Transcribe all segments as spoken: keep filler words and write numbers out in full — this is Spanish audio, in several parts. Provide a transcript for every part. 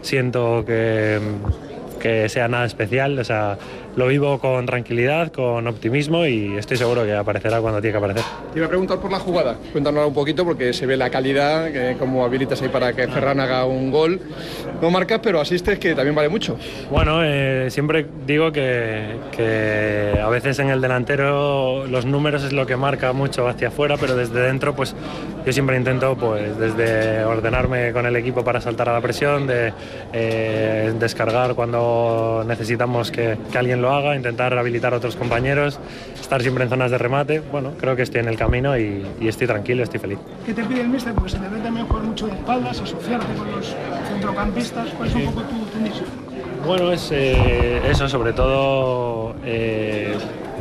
siento que, que sea nada especial, o sea, lo vivo con tranquilidad, con optimismo y estoy seguro que aparecerá cuando tiene que aparecer. Te iba a preguntar por la jugada, cuéntanos un poquito porque se ve la calidad, que cómo habilitas ahí para que Ferran haga un gol. No marcas, pero asistes, que también vale mucho. Bueno, eh, siempre digo que, que a veces en el delantero los números es lo que marca mucho hacia afuera, pero desde dentro pues yo siempre intento pues desde ordenarme con el equipo para saltar a la presión, de eh, descargar cuando necesitamos que, que alguien lo haga, intentar habilitar a otros compañeros, estar siempre en zonas de remate. Bueno, creo que estoy en el camino y, y estoy tranquilo, estoy feliz. ¿Qué te pide el míster? Porque se te ve también jugar mucho de espaldas, asociarte con los centrocampistas. ¿Cuál es un poco tu tendencia? Bueno, es eh, eso, sobre todo eh,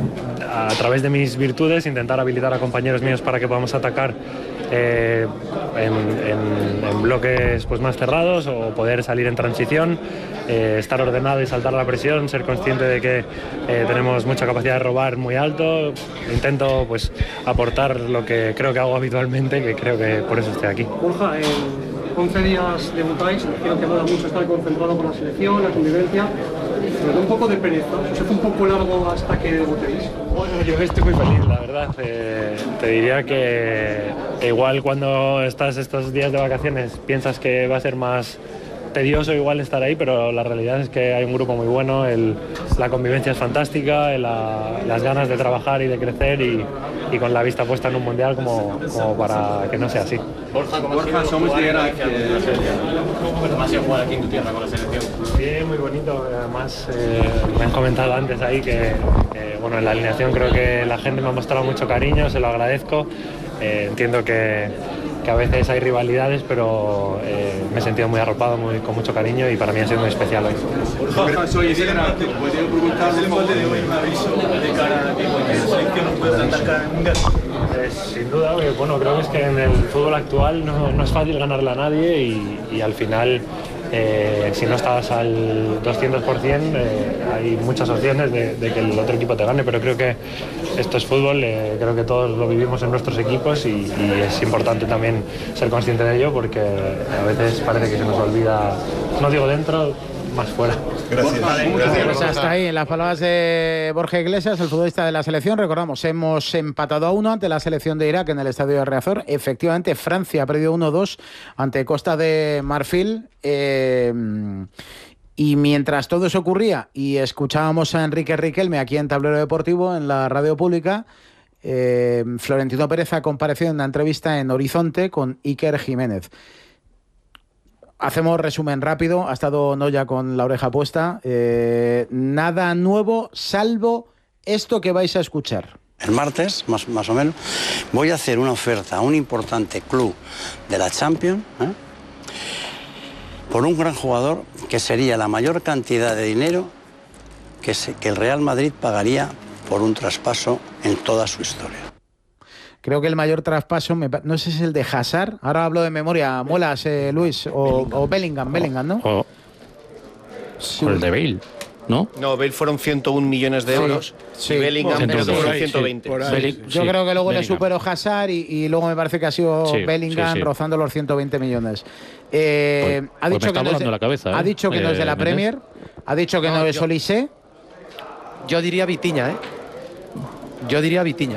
a través de mis virtudes, intentar habilitar a compañeros míos para que podamos atacar eh, en, en, en bloques pues, más cerrados o poder salir en transición, eh, estar ordenado y saltar la presión, ser consciente de que eh, tenemos mucha capacidad de robar muy alto. Intento pues, aportar lo que creo que hago habitualmente, que creo que por eso estoy aquí. Borja, en once días debutáis, creo que mola mucho estar concentrado con la selección, la convivencia, pero un poco de pereza, os hace un poco largo hasta que debutéis. Bueno, yo estoy muy feliz, la verdad. Eh, te diría que, que igual cuando estás estos días de vacaciones piensas que va a ser más tedioso igual estar ahí, pero la realidad es que hay un grupo muy bueno, el, la convivencia es fantástica, la, las ganas de trabajar y de crecer y, y con la vista puesta en un mundial como, como para que no sea así. Borja, ¿cómo Borja, somos de la selección? ¿Cómo ha sido jugar aquí en tu tierra con la selección? Sí, muy bonito. Además, eh, me han comentado antes ahí que, que bueno, en la alineación creo que la gente me ha mostrado mucho cariño, se lo agradezco. Eh, entiendo que, que a veces hay rivalidades, pero eh, me he sentido muy arropado, muy, con mucho cariño y para mí ha sido muy especial hoy. Borja, soy Elena, ¿te podría preguntar del molde de hoy un aviso de cara a que cualquier selección nos puede plantar cara en el mundial? Eh, sin duda, bueno, creo que es que en el fútbol actual no, no es fácil ganarle a nadie y, y al final, eh, si no estás al doscientos por ciento, eh, hay muchas opciones de, de que el otro equipo te gane, pero creo que esto es fútbol, eh, creo que todos lo vivimos en nuestros equipos y, y es importante también ser consciente de ello porque a veces parece que se nos olvida, no digo dentro, más fuera. Gracias. Gracias. Pues hasta ahí, en las palabras de Borja Iglesias, el futbolista de la selección. Recordamos, hemos empatado a uno ante la selección de Irak en el estadio de Riazor. Efectivamente, Francia ha perdido uno dos ante Costa de Marfil. Eh, y mientras todo eso ocurría y escuchábamos a Enrique Riquelme aquí en Tablero Deportivo, en la radio pública, eh, Florentino Pérez ha comparecido en una entrevista en Horizonte con Iker Jiménez. Hacemos resumen rápido, ha estado Noya con la oreja puesta. Eh, nada nuevo, salvo esto que vais a escuchar. El martes, más, más o menos, voy a hacer una oferta a un importante club de la Champions, ¿eh? por un gran jugador que sería la mayor cantidad de dinero que, se, que el Real Madrid pagaría por un traspaso en toda su historia. Creo que el mayor traspaso, me, no sé si es el de Hazard, ahora hablo de memoria, muelas, eh, Luis, o Bellingham, o Bellingham, Bellingham, ¿no? O, sí. o el de Bale, ¿no? No, Bale fueron ciento un millones de euros, sí. y Bellingham bueno, fueron fueron ciento veinte. Sí, sí, Yo sí, creo que luego Bellingham le superó Hazard y, y luego me parece que ha sido sí, Bellingham sí, sí. rozando los ciento veinte millones. Eh, pues, ha, dicho pues que no de, la cabeza, ¿eh? ha dicho que eh, no es de la Premier, ha dicho que no, no es yo, Olise. Yo diría Vitinha, ¿eh? Yo diría Vitinha.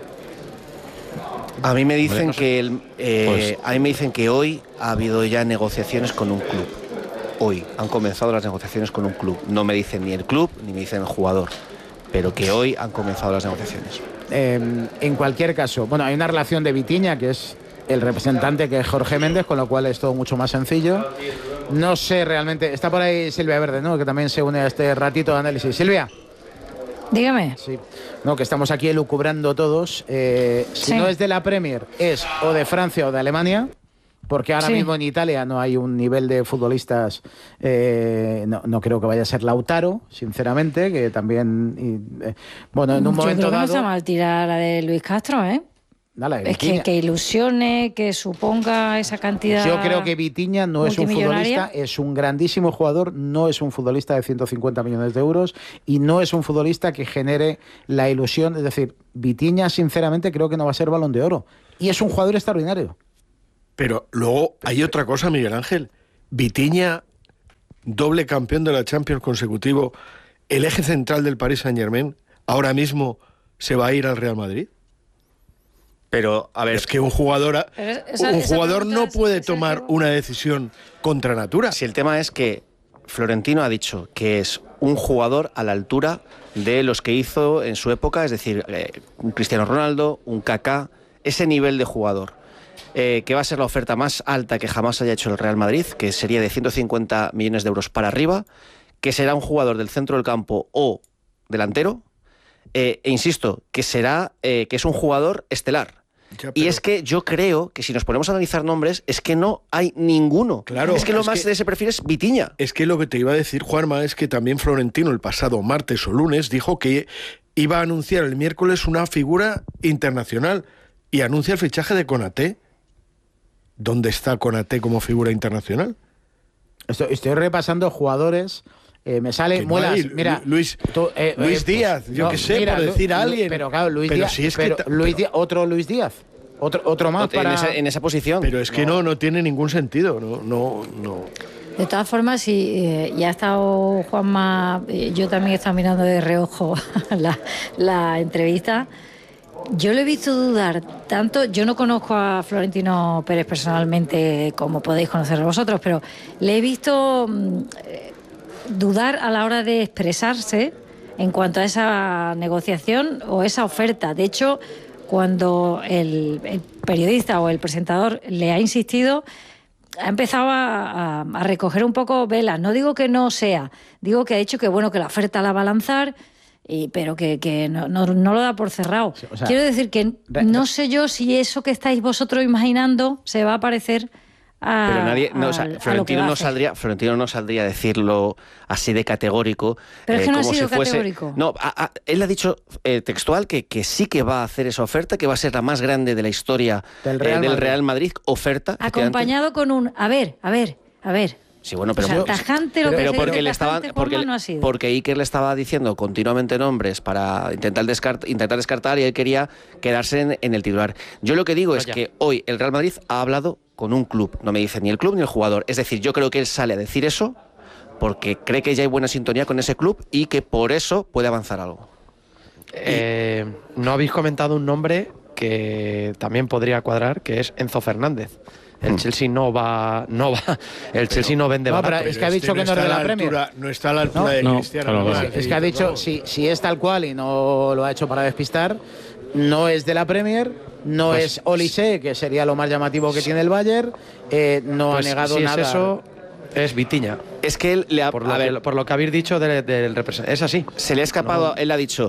A mí me dicen que el, eh, pues, a mí me dicen que hoy ha habido ya negociaciones con un club. Hoy han comenzado las negociaciones con un club. No me dicen ni el club ni me dicen el jugador, pero que hoy han comenzado las negociaciones. Eh, en cualquier caso, bueno, hay una relación de Vitinha que es el representante, que es Jorge Méndez, con lo cual es todo mucho más sencillo. No sé realmente, está por ahí Silvia Verde, ¿no? Que también se une a este ratito de análisis. Silvia. Dígame. Sí. No, que estamos aquí elucubrando todos. Eh, si sí. no es de la Premier, es o de Francia o de Alemania, porque ahora sí. mismo en Italia no hay un nivel de futbolistas. Eh, no, no creo que vaya a ser Lautaro, sinceramente, que también. Y, eh, bueno, en un Yo momento creo que dado. No está mal tirar la de Luis Castro, ¿eh? Dale, es que, que ilusione, que suponga esa cantidad. Yo creo que Vitinha no es un futbolista, es un grandísimo jugador, no es un futbolista de ciento cincuenta millones de euros y no es un futbolista que genere la ilusión. Es decir, Vitinha, sinceramente, creo que no va a ser Balón de Oro. Y es un jugador extraordinario. Pero luego hay otra cosa, Miguel Ángel. Vitinha doble campeón de la Champions consecutivo, el eje central del Paris Saint-Germain, ahora mismo se va a ir al Real Madrid? Pero, a ver... Es que un jugador, esa, un esa jugador no es, puede tomar que... una decisión contra natura. Si el tema es que Florentino ha dicho que es un jugador a la altura de los que hizo en su época, es decir, eh, un Cristiano Ronaldo, un Kaká, ese nivel de jugador. Eh, que va a ser la oferta más alta que jamás haya hecho el Real Madrid, que sería de ciento cincuenta millones de euros para arriba, que será un jugador del centro del campo o delantero, eh, e insisto, que será eh, que es un jugador estelar. Ya, y es que yo creo que si nos ponemos a analizar nombres, es que no hay ninguno. Claro, es que lo es más que, de ese perfil es Vitinha. Es que lo que te iba a decir, Juanma, es que también Florentino el pasado martes o lunes dijo que iba a anunciar el miércoles una figura internacional y anuncia el fichaje de Konaté. ¿Dónde está Konaté como figura internacional? Estoy, estoy repasando jugadores. Eh, me sale no Muelas. hay, mira, Luis, tú, eh, Luis eh, Díaz, pues, yo no, qué sé, mira, por decir Lu, a alguien. Pero claro, Luis pero Díaz. Si es pero que Luis Díaz, otro Luis Díaz. Otro, otro más en para... esa, en esa posición. Pero es que no, no tiene ningún sentido. No, no, no. De todas formas, si eh, ya ha estado Juanma, eh, yo también he estado mirando de reojo la, la entrevista. Yo lo he visto dudar tanto. Yo no conozco a Florentino Pérez personalmente, como podéis conocerlo vosotros, pero le he visto eh, dudar a la hora de expresarse en cuanto a esa negociación o esa oferta. De hecho, cuando el, el periodista o el presentador le ha insistido, ha empezado a, a, a recoger un poco velas. No digo que no sea, digo que ha dicho que bueno, que la oferta la va a lanzar. Y, pero que, que no, no, no lo da por cerrado. Sí, o sea, quiero decir que no sé yo si eso que estáis vosotros imaginando se va a parecer a, pero nadie, no, a, o sea, Florentino no saldría, Florentino no saldría a decirlo así de categórico. Pero eh, es que no como ha sido si fuese, categórico. No, a, a, él ha dicho eh, textual que, que sí que va a hacer esa oferta, que va a ser la más grande de la historia del Real, eh, del Madrid. Real Madrid. Oferta. Acompañado con un, a ver, a ver, a ver. Sí, bueno, pero, o sea, tajante lo pero que porque se le estaba porque, no ha sido. porque Iker le estaba diciendo continuamente nombres para intentar descartar, intentar descartar y él quería quedarse en, en el titular. Yo lo que digo Vaya. es que hoy el Real Madrid ha hablado con un club, no me dice ni el club ni el jugador. Es decir, yo creo que él sale a decir eso porque cree que ya hay buena sintonía con ese club y que por eso puede avanzar algo. Eh, no habéis comentado un nombre que también podría cuadrar, que es Enzo Fernández. El Chelsea no va, no va, el Chelsea pero, no vende no, barato. Pero es que ha dicho este que no es de la, la Premier. Altura, no está a la altura no, de no, Cristiano. No, no, es, es que ha dicho, si, si es tal cual y no lo ha hecho para despistar, no es de la Premier, no pues, es Olise, que sería lo más llamativo que tiene el Bayern, eh, no pues, ha negado si nada. Es eso, es Vitinha. Es que él le ha... Por lo, a ver, que, por lo que habéis dicho del, del representante, es así. Se le ha escapado, no. Él ha dicho...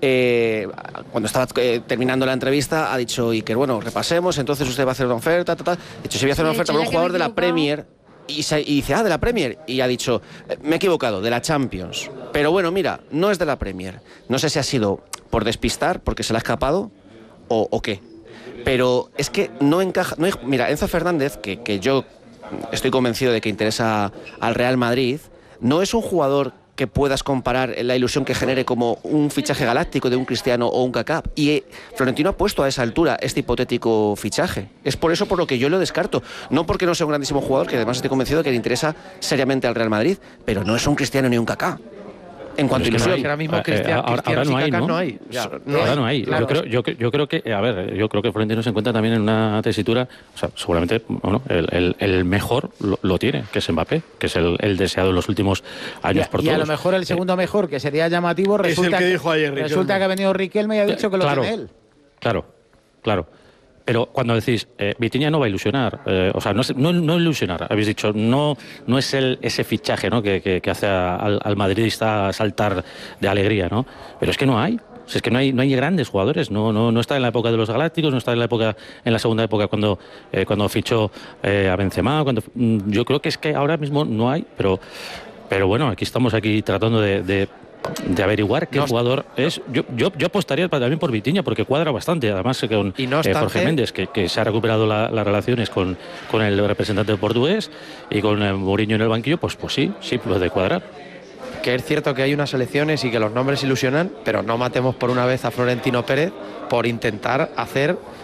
Eh, cuando estaba eh, terminando la entrevista ha dicho Iker, bueno, repasemos, entonces usted va a hacer una oferta, tal, tal. De hecho, se iba a hacer una oferta para un jugador de la Premier y, se, y dice, ah, de la Premier, y ha dicho, eh, me he equivocado, de la Champions, pero bueno, mira, no es de la Premier. No sé si ha sido por despistar, porque se le ha escapado o, o qué, pero es que no encaja, no hay, mira, Enzo Fernández, que, que yo estoy convencido de que interesa al Real Madrid, no es un jugador que puedas comparar la ilusión que genere como un fichaje galáctico de un Cristiano o un Kaká. Y Florentino ha puesto a esa altura este hipotético fichaje. Es por eso por lo que yo lo descarto. No porque no sea un grandísimo jugador, que además estoy convencido de que le interesa seriamente al Real Madrid, pero no es un Cristiano ni un Kaká. En cuanto a ilusión. No hay, ahora mismo Cristiano, ahora, ahora no hay, ¿no? no hay. Ya, no ahora hay. no hay. Claro. Yo, creo, yo, yo creo que, a ver, yo creo que Florentino se encuentra también en una tesitura, o sea, seguramente, bueno, el, el, el mejor lo, lo tiene, que es Mbappé, que es el, el deseado en los últimos años y, por y todos. Y a lo mejor el segundo eh, mejor, que sería llamativo, resulta, es el que, dijo ayer, resulta que ha venido Riquelme y ha dicho que lo claro, tiene él. Claro, claro. Pero cuando decís, eh, Vitinha no va a ilusionar, eh, o sea, no, es, no, no ilusionar, habéis dicho, no, no es el, ese fichaje, ¿no?, que, que, que hace a, al, al madridista saltar de alegría, ¿no? Pero es que no hay. O sea, es que no hay, no hay grandes jugadores, no, no, no está en la época de los Galácticos, no está en la época, en la segunda época cuando, eh, cuando fichó eh, a Benzema, cuando, yo creo que es que ahora mismo no hay, pero, pero bueno, aquí estamos aquí tratando de... de de averiguar qué no, jugador es. Yo, yo, yo apostaría también por Vitinha porque cuadra bastante, además con y no obstante, eh, Jorge Méndez, que, que se ha recuperado la, las relaciones con, con el representante portugués y con eh, Mourinho en el banquillo, pues, pues sí, sí puede cuadrar. Que es cierto que hay unas elecciones y que los nombres ilusionan, pero no matemos por una vez a Florentino Pérez por intentar hacer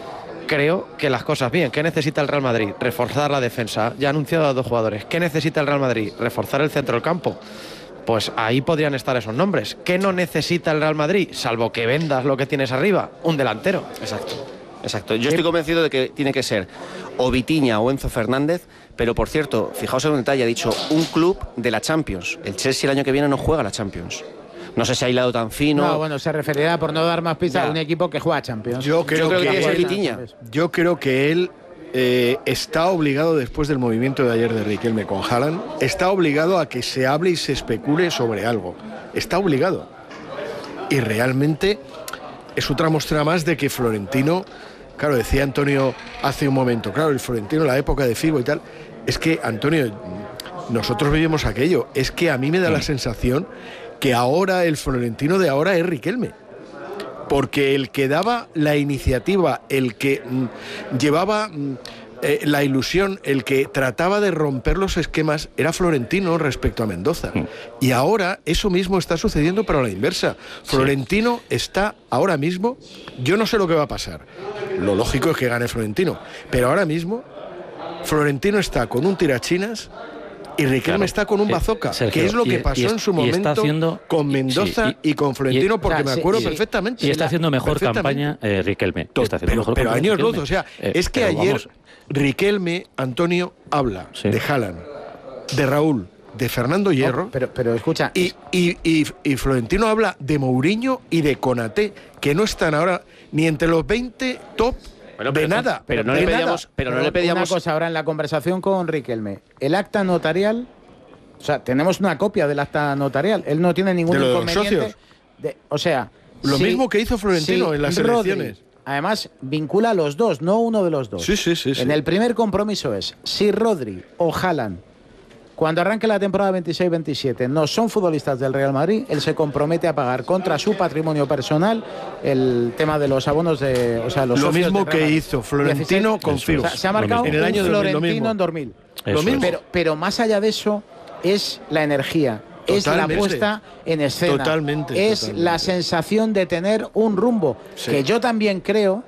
creo que las cosas bien. ¿Qué necesita el Real Madrid? Reforzar la defensa. Ya ha anunciado a dos jugadores. ¿Qué necesita el Real Madrid? Reforzar el centro del campo. Pues ahí podrían estar esos nombres. ¿Qué no necesita el Real Madrid? Salvo que vendas lo que tienes arriba, un delantero. Exacto. Exacto. Yo estoy convencido de que tiene que ser o Vitinha o Enzo Fernández, pero por cierto, fijaos en un detalle, ha dicho un club de la Champions. El Chelsea el año que viene no juega la Champions. No sé si ha hilado tan fino. No, bueno, se referirá, por no dar más pistas, a un equipo que juega Champions. Yo creo, Yo creo que, que, que es él, Vitinha. yo creo que él eh, está obligado, después del movimiento de ayer de Riquelme con Haaland, está obligado a que se hable y se especule sobre algo. Está obligado. Y realmente es otra muestra más de que Florentino, claro, decía Antonio hace un momento, claro, el Florentino, la época de Figo y tal, es que, Antonio, nosotros vivimos aquello, es que a mí me da la sensación que ahora el Florentino de ahora es Riquelme. Porque el que daba la iniciativa, el que mm, llevaba mm, eh, la ilusión, el que trataba de romper los esquemas, era Florentino respecto a Mendoza. Mm. Y ahora eso mismo está sucediendo, pero a la inversa. Florentino sí. está ahora mismo, yo no sé lo que va a pasar. Lo lógico es que gane Florentino. Pero ahora mismo, Florentino está con un tirachinas y Riquelme claro. está con un bazooka, Sergio, que es lo que pasó y, y es, en su momento haciendo, con Mendoza sí, y, y con Florentino, y, porque o sea, me acuerdo sí, perfectamente. Y está haciendo mejor campaña eh, Riquelme. Está haciendo pero mejor pero años luz, o sea, eh, es que ayer vamos. Riquelme, Antonio, habla sí. de Haaland, de Raúl, de Fernando Hierro, no, pero, pero escucha, y, y, y, y Florentino habla de Mourinho y de Konaté, que no están ahora ni entre los veinte top. Bueno, pero, de nada, pero no le pedíamos, pero no le pedíamos una cosa ahora en la conversación con Riquelme. El acta notarial, o sea, tenemos una copia del acta notarial. Él no tiene ningún ¿De inconveniente. Los socios? De, o sea, lo si, mismo que hizo Florentino si en las Rodri, elecciones. Además, vincula a los dos, no uno de los dos. Sí, sí, sí. En sí. el primer compromiso es si Rodri o Haaland, cuando arranque la temporada veintiséis veintisiete, no son futbolistas del Real Madrid, él se compromete a pagar contra su patrimonio personal el tema de los abonos de, o sea, los lo socios mismo del Real que hizo Florentino con Figo. O sea, se ha marcado en el año un Florentino en dos mil. Lo mismo. Pero, pero más allá de eso es la energía. Totalmente. Es la puesta en escena. Totalmente. Es totalmente. la sensación de tener un rumbo. Sí. Que yo también creo,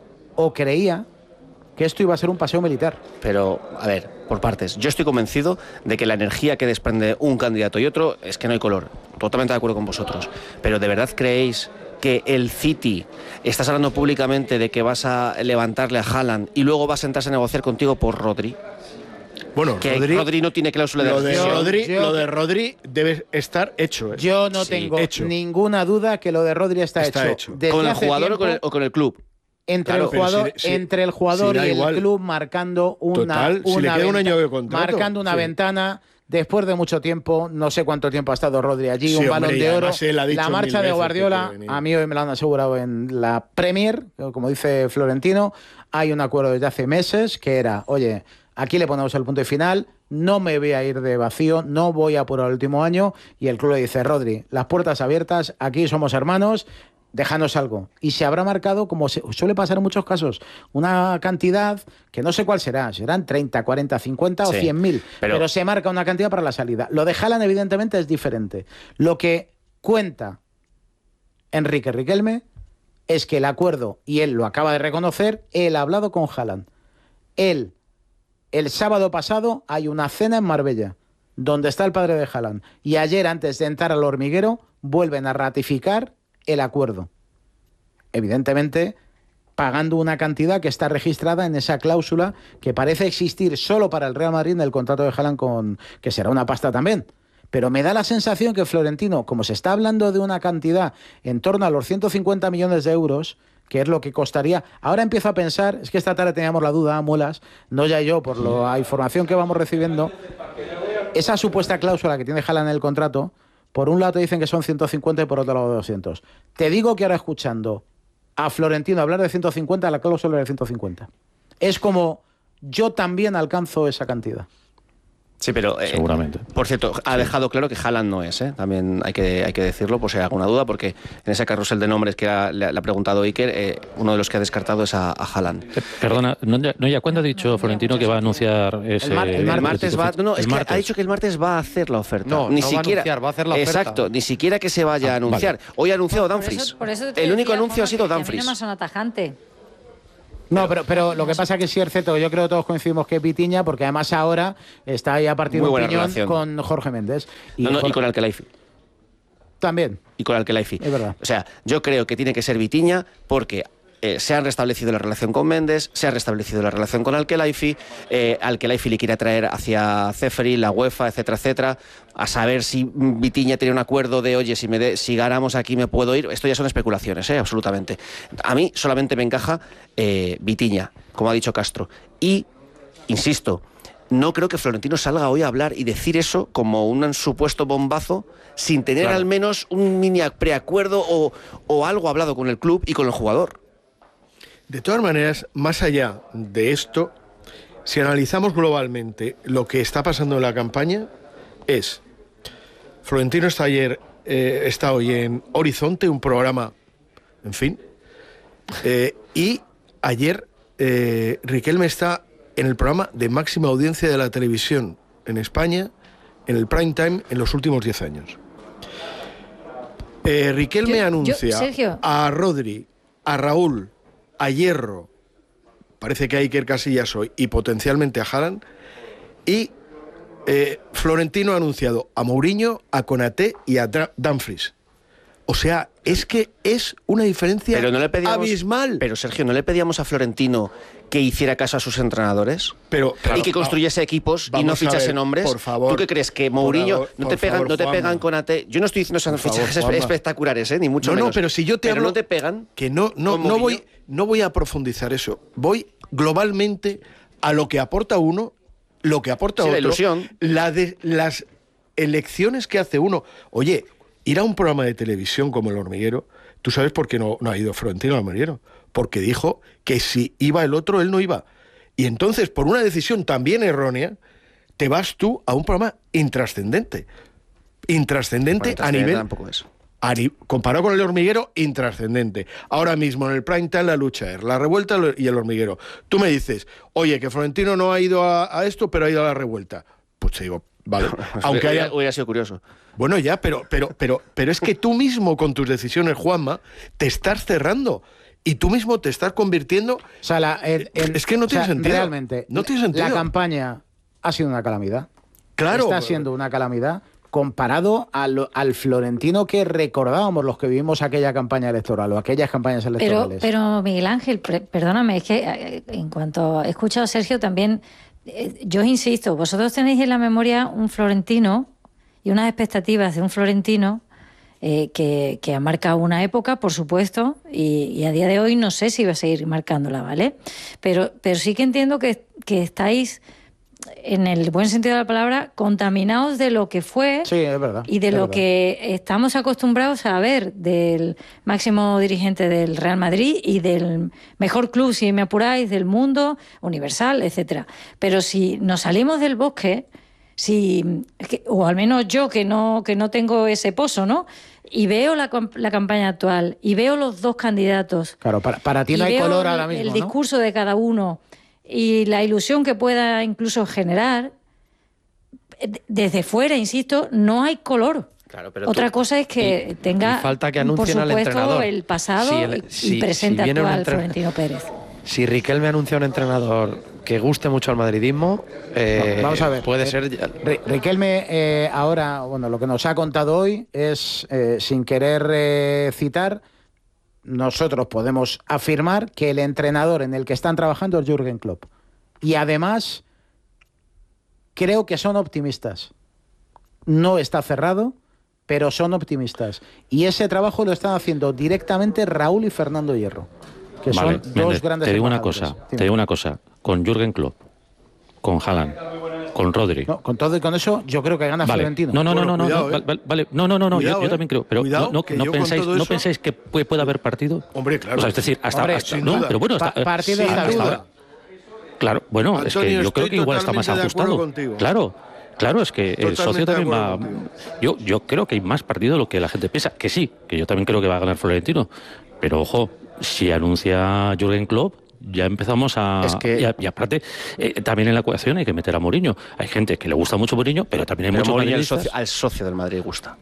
o creía, que esto iba a ser un paseo militar. Pero, a ver, por partes. Yo estoy convencido de que la energía que desprende un candidato y otro es que no hay color. Totalmente de acuerdo con vosotros. Pero ¿de verdad creéis que el City, estás hablando públicamente de que vas a levantarle a Haaland y luego vas a sentarse a negociar contigo por Rodri? Bueno, que Rodri, Rodri no tiene cláusula de lo de rescisión. Rodri, yo, lo de Rodri debe estar hecho. ¿eh? Yo no sí, tengo hecho. ninguna duda que lo de Rodri está, está hecho. hecho. ¿Con el jugador tiempo, o, con el, o con el club? Entre, claro, el jugador, si, si, entre el jugador si y el igual. club marcando una, Total, una si le queda un año de contrato, marcando una sí. ventana. Después de mucho tiempo, no sé cuánto tiempo ha estado Rodri allí, sí, un hombre, balón de oro. La marcha de Guardiola, a mí hoy me lo han asegurado en la Premier, como dice Florentino, hay un acuerdo desde hace meses que era, oye, aquí le ponemos el punto y final, no me voy a ir de vacío, no voy a por el último año, y el club le dice, Rodri, las puertas abiertas, aquí somos hermanos, déjanos algo. Y se habrá marcado, como se suele pasar en muchos casos, una cantidad que no sé cuál será, serán treinta, cuarenta, cincuenta sí, o cien mil, pero... pero se marca una cantidad para la salida. Lo de Haaland evidentemente es diferente. Lo que cuenta Enrique Riquelme es que el acuerdo, y él lo acaba de reconocer, él ha hablado con Haaland. Él, el sábado pasado, hay una cena en Marbella, donde está el padre de Haaland. Y ayer, antes de entrar al hormiguero, vuelven a ratificar el acuerdo. Evidentemente, pagando una cantidad que está registrada en esa cláusula que parece existir solo para el Real Madrid en el contrato de Haaland, con, que será una pasta también. Pero me da la sensación que Florentino, como se está hablando de una cantidad en torno a los ciento cincuenta millones de euros, que es lo que costaría, ahora empiezo a pensar, es que esta tarde teníamos la duda, Muelas, no ya yo, por la información que vamos recibiendo, esa supuesta cláusula que tiene Haaland en el contrato, por un lado te dicen que son ciento cincuenta y por otro lado doscientos. Te digo que ahora escuchando a Florentino hablar de ciento cincuenta, la cláusula de ciento cincuenta. Es como yo también alcanzo esa cantidad. Sí, pero eh, seguramente. Por cierto, ha dejado claro que Haaland no es, ¿eh? También hay que, hay que decirlo por si hay alguna duda, porque en ese carrusel de nombres que ha, le, le ha preguntado Iker, eh, uno de los que ha descartado es a, a Haaland. Eh, perdona, no, no, ya ¿cuándo ha dicho Florentino que va a anunciar ese? El, mar, el, mar, el martes va, no, no, el es martes. que ha dicho que el martes va a hacer la oferta. No, ni no siquiera, va a anunciar, va a hacer la oferta. Exacto, ni siquiera que se vaya ah, a anunciar. Vale. Hoy ha anunciado Por Dumfries. eso, por eso el único decía, anuncio Juanma, ha sido que Dumfries. A mí no me suena tajante. No, pero, pero lo que pasa es que sí es cierto, yo creo que todos coincidimos que es Vitinha, porque además ahora está ahí a partir de opinión relación. con Jorge Méndez. Y, no, no, Jorge... y con Al-Khelaifi. También. Y con Al-Khelaifi. Es verdad. O sea, yo creo que tiene que ser Vitinha porque eh, se ha restablecido la relación con Méndez, se ha restablecido la relación con Al-Khelaifi, eh, Al-Khelaifi le quiere traer hacia Ceferin, la UEFA, etcétera, etcétera, a saber si Vitinha tiene un acuerdo de, oye, si, me de, si ganamos aquí me puedo ir. Esto ya son especulaciones, ¿eh? Absolutamente. A mí solamente me encaja eh, Vitinha, como ha dicho Castro. Y, insisto, no creo que Florentino salga hoy a hablar y decir eso como un supuesto bombazo sin tener claro. al menos un mini preacuerdo o, o algo hablado con el club y con el jugador. De todas maneras, más allá de esto, si analizamos globalmente lo que está pasando en la campaña, es Florentino está ayer, eh, está hoy en Horizonte, un programa, en fin, eh, y ayer eh, Riquelme está en el programa de máxima audiencia de la televisión en España, en el prime time, en los últimos diez años. Eh, Riquelme yo, anuncia yo, a Rodri, a Raúl, a Hierro, parece que a Iker Casillas hoy, y potencialmente a Haaland, y eh, Florentino ha anunciado a Mourinho, a Konaté y a Dumfries. O sea, es que es una diferencia pero no le pedíamos, abismal. Pero Sergio, ¿no le pedíamos a Florentino que hiciera caso a sus entrenadores? Pero, claro, y que construyese no, equipos y no fichase ver, nombres. Por favor. ¿Tú qué crees? ¿Que Mourinho favor, no te pegan, favor, no te pegan con A T? Yo no estoy diciendo sean fichajes favor, espectaculares, ¿eh? Ni mucho no, menos. No, pero si yo te pero hablo... no te pegan. Que no, no, no, voy, no voy a profundizar eso. Voy globalmente a lo que aporta uno, lo que aporta sí, otro. La ilusión. La de, las elecciones que hace uno. Oye, ir a un programa de televisión como El Hormiguero, ¿tú sabes por qué no, no ha ido Florentino al Hormiguero? Porque dijo que si iba el otro, él no iba. Y entonces, por una decisión también errónea, te vas tú a un programa intrascendente. Intrascendente a nivel... Tampoco es. A, comparado con El Hormiguero, intrascendente. Ahora mismo en el prime time la lucha es la revuelta y El Hormiguero. Tú me dices, oye, que Florentino no ha ido a, a esto, pero ha ido a la revuelta. Pues te digo, vale. Aunque haya... Hubiera sido curioso. Bueno, ya, pero, pero, pero, pero es que tú mismo con tus decisiones, Juanma, te estás cerrando. Y tú mismo te estás convirtiendo... O sea, la, el, el, es que no tiene o sea, sentido. Realmente, no tiene sentido. La campaña ha sido una calamidad. Claro. Está siendo una calamidad comparado al, al Florentino que recordábamos los que vivimos aquella campaña electoral o aquellas campañas electorales. Pero, pero Miguel Ángel, perdóname, es que en cuanto he escuchado a Sergio también, eh, yo insisto, vosotros tenéis en la memoria un Florentino y unas expectativas de un Florentino eh, que, que ha marcado una época, por supuesto, y, y a día de hoy no sé si va a seguir marcándola, ¿vale? Pero, pero sí que entiendo que, que estáis, en el buen sentido de la palabra, contaminados de lo que fue sí, es verdad, y de es lo verdad. que estamos acostumbrados a ver del máximo dirigente del Real Madrid y del mejor club, si me apuráis, del mundo, Universal, etcétera. Pero si nos salimos del bosque... Si, o al menos yo que no que no tengo ese pozo, ¿no? Y veo la, la campaña actual y veo los dos candidatos. Claro, para, para ti no hay color ahora mismo, el ¿no? discurso de cada uno y la ilusión que pueda incluso generar desde fuera, insisto, no hay color. Claro, pero Otra tú, cosa es que y, tenga, y falta que por anuncien supuesto, al entrenador. el pasado si el, y, si, y presente si actual entre... Florentino Pérez. Si Riquelme anuncia un entrenador que guste mucho al madridismo, eh, vamos a ver. puede eh, ser... Riquelme eh, ahora, bueno, lo que nos ha contado hoy es, eh, sin querer eh, citar, nosotros podemos afirmar que el entrenador en el que están trabajando es Jürgen Klopp. Y además, creo que son optimistas. No está cerrado, pero son optimistas. Y ese trabajo lo están haciendo directamente Raúl y Fernando Hierro. Que vale, son Méndez, dos grandes te digo una entrenadores. cosa, Dime. te digo una cosa, con Jürgen Klopp, con Haaland, con Rodri. No, con todo y con eso, yo creo que gana vale. Florentino. No, no, no, Bueno, no, cuidado, no, eh. vale, vale, no, no, no, no, Cuidado, yo, yo eh. también creo, pero Cuidado, no, no, que no yo con pensáis, todo no eso- pensáis que puede, puede haber partido. Hombre, claro. O sea, es decir, hasta, Hombre, hasta- sin no, duda. pero bueno, Pa- hasta, partido sí, está hasta duda. ahora. Claro, bueno, es Antonio, que yo estoy creo que igual está más totalmente de acuerdo ajustado. contigo. Claro. Claro, es que el Totalmente socio de también va. acuerdo contigo. Yo, yo creo que hay más partido de lo que la gente piensa. Que sí, que yo también creo que va a ganar Florentino. Pero ojo, si anuncia Jürgen Klopp, ya empezamos a... Es que- y, a- y aparte, eh, también en la ecuación hay que meter a Mourinho. Hay gente que le gusta mucho Mourinho, pero también hay Pero muchos Mourinho al madridistas. socio, al socio del Madrid gusta.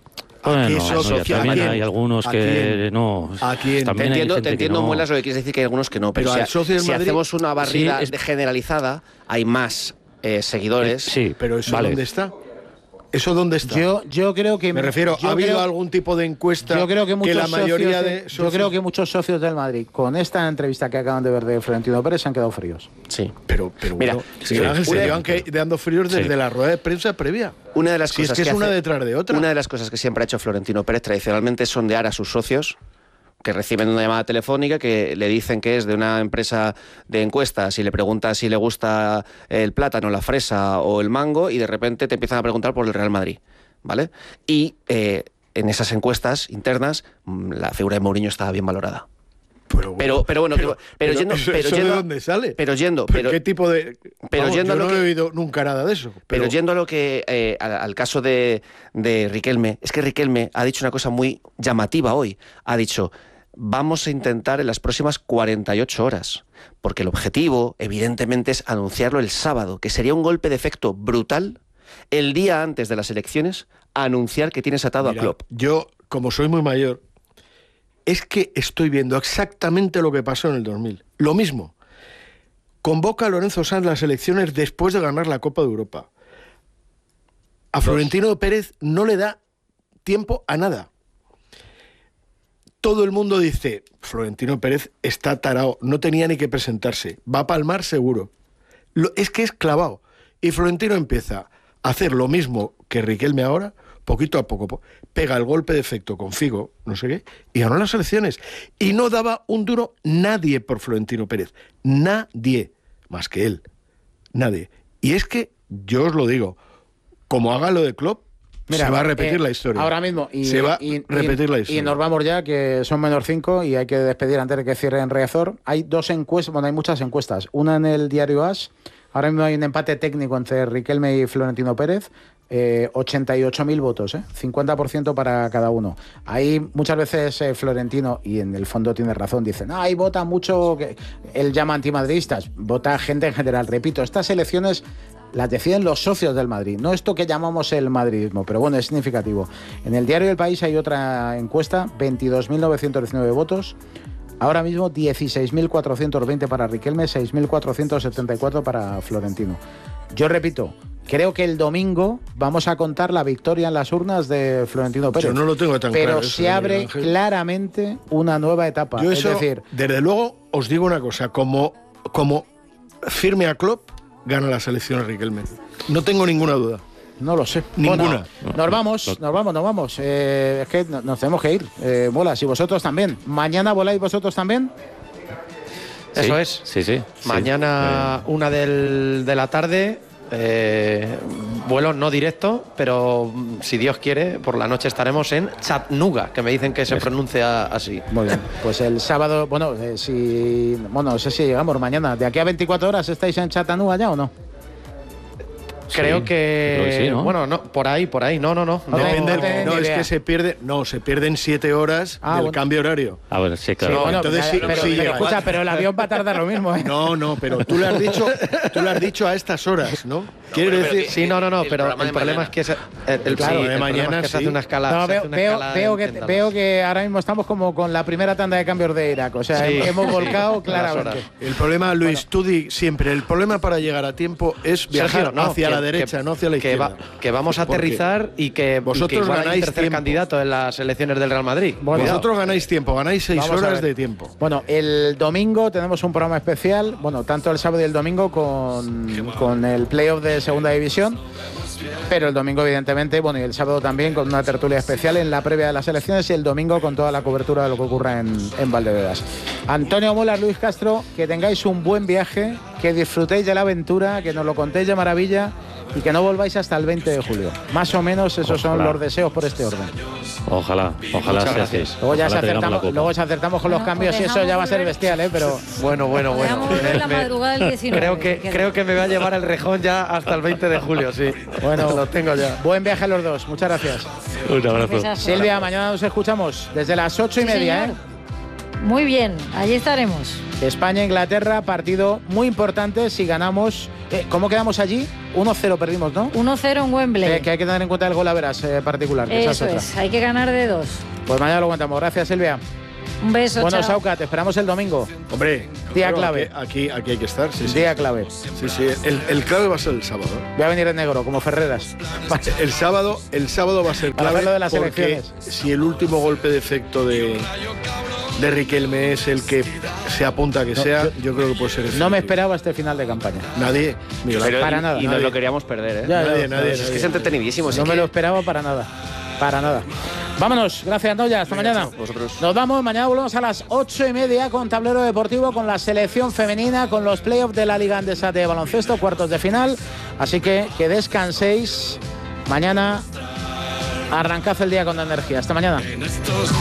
Bueno, Aquí no, socio, ya también hay algunos que no. Aquí Te entiendo, te entiendo no. Muelas, lo que quieres decir que hay algunos que no. Pero, Pero al si, socio del si Madrid- hacemos una barrida Sí, es- de generalizada, hay más eh, seguidores. Sí, Pero eso vale. ¿dónde está? ¿Eso dónde está? Yo, yo creo que. Me refiero, yo ¿ha habido creo- algún tipo de encuesta Yo creo que muchos la mayoría socios de Yo socios- creo que muchos socios del Madrid, con esta entrevista que acaban de ver de Florentino Pérez, se han quedado fríos. Sí. Pero, pero Mira, bueno, sí, Miguel Ángel, se una- llevan que- dando fríos desde Sí. la rueda de prensa previa. Una de las Si es cosas que es una hace- detrás de otra. Una de las cosas que siempre ha hecho Florentino Pérez tradicionalmente es sondear a sus socios que reciben una llamada telefónica que le dicen que es de una empresa de encuestas y le pregunta si le gusta el plátano, la fresa o el mango y de repente te empiezan a preguntar por el Real Madrid, ¿vale? Y eh, en esas encuestas internas mm, la figura de Mourinho estaba bien valorada. Pero, Pero, pero bueno, pero, que- pero pero yendo, ¿eso, pero eso yendo- de dónde sale? Pero yendo, ¿Pero pero, ¿Qué tipo de...? pero Vamos, yendo yo a lo no que- he oído nunca nada de eso. Pero Pero, yendo a lo que eh, al, al caso de, de Riquelme, es que Riquelme ha dicho una cosa muy llamativa hoy. Ha dicho, vamos a intentar en las próximas cuarenta y ocho horas, porque el objetivo, evidentemente, es anunciarlo el sábado, que sería un golpe de efecto brutal el día antes de las elecciones, anunciar que tienes atado mira, a Klopp. yo, como soy muy mayor, es que estoy viendo exactamente lo que pasó en el dos mil. Lo mismo. Convoca a Lorenzo Sanz las elecciones después de ganar la Copa de Europa. A Florentino Pérez no le da tiempo a nada. Todo el mundo dice, Florentino Pérez está tarao, no tenía ni que presentarse, va a palmar seguro. Lo, es que es clavado. Y Florentino empieza a hacer lo mismo que Riquelme ahora, poquito a poco, po- pega el golpe de efecto con Figo, no sé qué, y ganó las elecciones. Y no daba un duro nadie por Florentino Pérez. Nadie, más que él. Nadie. Y es que, yo os lo digo, como haga lo de Klopp, Mira, se va a repetir eh, la historia. Ahora mismo. Y, se va y- a repetir la y- historia. Y nos vamos ya, que son menos cinco y hay que despedir antes de que cierren Riazor. Hay dos encuestas, bueno, hay muchas encuestas. Una en el diario As. Ahora mismo hay un empate técnico entre Riquelme y Florentino Pérez. Eh, ochenta y ocho mil votos, ¿eh? cincuenta por ciento para cada uno. Ahí muchas veces eh, Florentino, y en el fondo tiene razón, dice, no, ahí vota mucho, que él llama antimadridistas, vota gente en general. Repito, estas elecciones las deciden los socios del Madrid, no esto que llamamos el madridismo, pero bueno, es significativo. En el diario del País hay otra encuesta, veintidós mil novecientos diecinueve votos. Ahora mismo dieciséis mil cuatrocientos veinte para Riquelme, seis mil cuatrocientos setenta y cuatro para Florentino. Yo repito, creo que el domingo vamos a contar la victoria en las urnas de Florentino Pérez. Yo no lo tengo tan pero claro eso, se Miguel abre Ángel. claramente una nueva etapa. Yo es eso, decir, desde luego, os digo una cosa, como, como firme a Klopp, gana las elecciones Riquelme. No tengo ninguna duda. no lo sé. Ninguna. Bueno, nos vamos, nos vamos, nos vamos. Eh, es que no- nos tenemos que ir. Eh, Bolas, y vosotros también. ¿Mañana voláis vosotros también? Eso Sí, es. Sí, sí. sí. Mañana, una del- de la tarde, eh, vuelo no directo, pero mm, si Dios quiere, por la noche estaremos en Chattanooga, que me dicen que se pronuncia así. Muy bien. Pues el sábado, bueno, eh, si. Bueno, no sé si llegamos mañana. ¿De aquí a veinticuatro horas estáis en Chattanooga ya o no? Creo Sí, que. creo que sí, ¿no? Bueno, no, por ahí, por ahí. No, no, no. No, no. Depende, no tengo no, ni es idea. que se pierde, no, se pierden siete horas Ah, del bueno. cambio horario. A ver, sí, claro. Sí, bueno, entonces sí- pero, sí pero llega. escucha, pero el avión va a tardar lo mismo, ¿eh? No, no, pero tú le has dicho, tú le has dicho a estas horas, ¿no? Quiere decir, Sí, no, no, no, el pero programa el de problema mañana. es que se, el, el- Claro, sí, de el problema mañana es que se sí. hace una escala. No, se veo, hace una veo, escala veo en- que, en Dallas. veo que ahora mismo estamos como con la primera tanda de cambios de Irak. O sea, Sí. hemos volcado Las claramente. horas. el problema, Luis, tú di siempre, el problema para llegar a tiempo es viajar Sergio, no, hacia que- la derecha, que- no hacia la que izquierda. va- que vamos a Porque aterrizar y que, vosotros y que igual hay ganáis un tercer tiempo. candidato en las elecciones del Real Madrid. Bueno, Vosotros ganáis tiempo, ganáis seis Vamos a horas ver. de tiempo. Bueno, el domingo tenemos un programa especial, bueno, tanto el sábado y el domingo con, con el playoff de Segunda División, pero el domingo evidentemente, bueno, y el sábado también con una tertulia especial en la previa de las elecciones y el domingo con toda la cobertura de lo que ocurra en, en Valdebebas. Antonio Molas, Luis Castro, que tengáis un buen viaje, que disfrutéis de la aventura, que nos lo contéis de maravilla y que no volváis hasta el veinte de julio. Más o menos esos son Ojalá. los deseos por este orden. Ojalá, ojalá Muchas sea así. gracias. Luego ya Ojalá se tengamos la acertamos, copa. luego se acertamos con los Bueno, cambios pues y eso ya va a ser dejamos bestial, ¿eh? Pero Bueno, bueno, bueno. Podríamos volver la Me- madrugada del diecinueve. creo que si creo que me va a llevar el rejón ya hasta el veinte de julio, sí. bueno, lo tengo ya. Buen viaje a los dos, muchas gracias. Un abrazo. Besazo. Silvia, mañana nos escuchamos desde las ocho y Sí, media, señor. Muy bien, allí estaremos. ¿eh? España-Inglaterra, partido muy importante si ganamos Eh, ¿Cómo quedamos allí? uno cero perdimos, ¿no? uno cero en Wembley. Eh, que hay que tener en cuenta el gol a veras eh, particular. Que Eso esa es, hay que ganar de dos. Pues mañana lo contamos. Gracias, Silvia. Un beso, Bueno, chao. Sauca, te esperamos el domingo. Hombre, día claro, clave. Aquí, aquí, aquí hay que estar, sí, sí. Día clave. Sí, sí. El, el clave va a ser el sábado. Voy a venir en negro, como Ferreras. El sábado, el sábado va a ser Para clave ver lo de las porque elecciones. si el último golpe de efecto de, de Riquelme es el que se apunta a que No, sea, yo- yo, creo que puede ser No me esperaba este final de campaña. Nadie, Miguel Ángel. Pero- para y, nada. Y nos Nadie. lo queríamos perder, ¿eh? Ya, ya, Nadie, ya, nadie, ya, Es que nadie. es entretenidísimo. No me lo esperaba para nada. Para nada. Vámonos. Gracias, Noya. Hasta mañana. Nos vamos. Mañana volvemos a las ocho y media con Tablero Deportivo, con la selección femenina, con los playoffs de la Liga Andesa de baloncesto, cuartos de final. Así que que descanséis. Mañana arrancad el día con energía. Hasta mañana.